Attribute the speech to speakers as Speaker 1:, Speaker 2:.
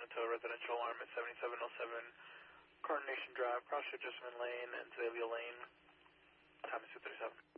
Speaker 1: to a residential alarm at 7707 Carnation Drive, Cross Jasmine Lane and Azalea Lane. Time is 2:37.